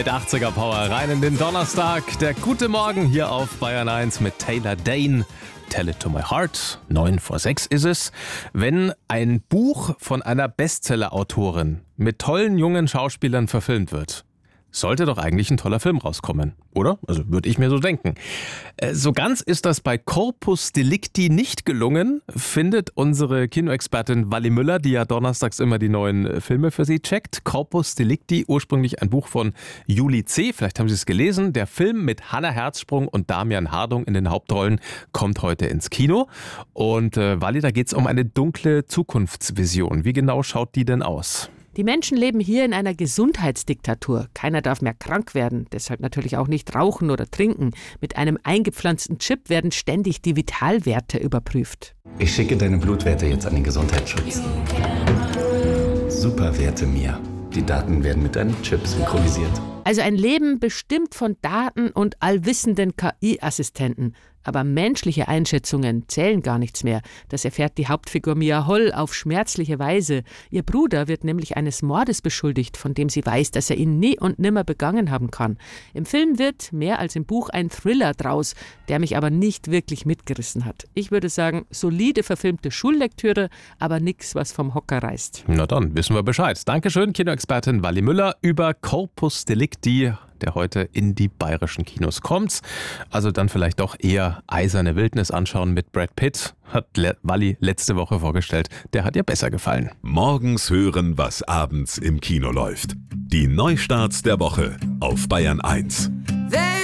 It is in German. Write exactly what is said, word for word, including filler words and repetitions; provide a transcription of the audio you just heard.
mit achtziger Power rein in den Donnerstag. Der gute Morgen hier auf Bayern eins mit Taylor Dayne. Tell It to My Heart. Neun vor sechs ist es. Wenn ein Buch von einer Bestseller-Autorin mit tollen jungen Schauspielern verfilmt wird, sollte doch eigentlich ein toller Film rauskommen, oder? Also würde ich mir so denken. So ganz ist das bei Corpus Delicti nicht gelungen, findet unsere Kinoexpertin Wally Müller, die ja donnerstags immer die neuen Filme für sie checkt. Corpus Delicti, ursprünglich ein Buch von Julie C., vielleicht haben Sie es gelesen. Der Film mit Hannah Herzsprung und Damian Hardung in den Hauptrollen kommt heute ins Kino. Und äh, Wally, da geht es um eine dunkle Zukunftsvision. Wie genau schaut die denn aus? Die Menschen leben hier in einer Gesundheitsdiktatur. Keiner darf mehr krank werden, deshalb natürlich auch nicht rauchen oder trinken. Mit einem eingepflanzten Chip werden ständig die Vitalwerte überprüft. Ich schicke deine Blutwerte jetzt an den Gesundheitsschutz. Superwerte Mia. Die Daten werden mit deinem Chip synchronisiert. Also ein Leben bestimmt von Daten und allwissenden K I-Assistenten. Aber menschliche Einschätzungen zählen gar nichts mehr. Das erfährt die Hauptfigur Mia Holl auf schmerzliche Weise. Ihr Bruder wird nämlich eines Mordes beschuldigt, von dem sie weiß, dass er ihn nie und nimmer begangen haben kann. Im Film wird, mehr als im Buch, ein Thriller draus, der mich aber nicht wirklich mitgerissen hat. Ich würde sagen, solide verfilmte Schullektüre, aber nix, was vom Hocker reißt. Na dann, wissen wir Bescheid. Dankeschön, Kinoexpertin Wally Müller über Corpus Delicti, der heute in die bayerischen Kinos kommt. Also dann vielleicht doch eher Eiserne Wildnis anschauen mit Brad Pitt. Hat Le- Wally letzte Woche vorgestellt. Der hat ihr besser gefallen. Morgens hören, was abends im Kino läuft. Die Neustarts der Woche auf Bayern eins.